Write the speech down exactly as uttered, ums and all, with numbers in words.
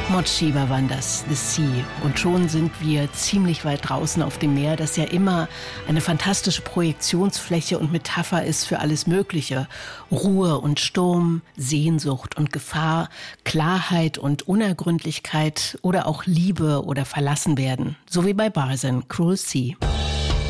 Mochiba waren das, The Sea. Und schon sind wir ziemlich weit draußen auf dem Meer, das ja immer eine fantastische Projektionsfläche und Metapher ist für alles Mögliche. Ruhe und Sturm, Sehnsucht und Gefahr, Klarheit und Unergründlichkeit oder auch Liebe oder Verlassenwerden. So wie bei Barzan, Cruel Sea.